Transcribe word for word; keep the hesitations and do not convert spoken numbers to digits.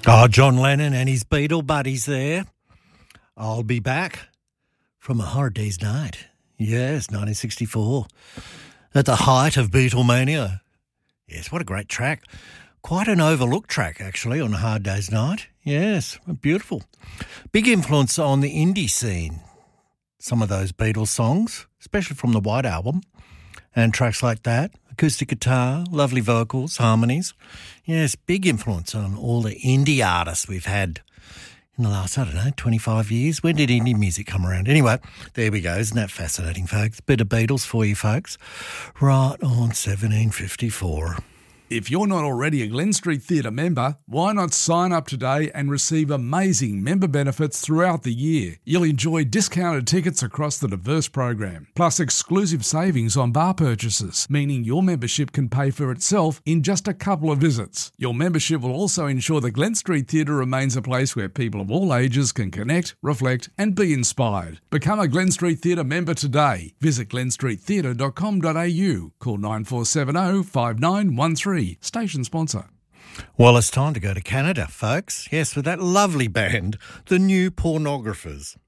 Oh, John Lennon and his Beatle buddies there. I'll Be Back from A Hard Day's Night. Yes, nineteen sixty-four. At the height of Beatlemania. Yes, what a great track. Quite an overlooked track, actually, on A Hard Day's Night. Yes, beautiful. Big influence on the indie scene. Some of those Beatles songs, especially from the White Album, and tracks like that. Acoustic guitar, lovely vocals, harmonies. Yes, big influence on all the indie artists we've had in the last, I don't know, twenty-five years. When did indie music come around? Anyway, there we go. Isn't that fascinating, folks? Bit of Beatles for you, folks. Right on seventeen fifty-four. If you're not already a Glen Street Theatre member, why not sign up today and receive amazing member benefits throughout the year? You'll enjoy discounted tickets across the diverse program, plus exclusive savings on bar purchases, meaning your membership can pay for itself in just a couple of visits. Your membership will also ensure the Glen Street Theatre remains a place where people of all ages can connect, reflect and be inspired. Become a Glen Street Theatre member today. Visit glen street theatre dot com dot a u. Call nine four seven zero, five nine one three. Station sponsor. Well, it's time to go to Canada, folks. Yes, with that lovely band, the New Pornographers.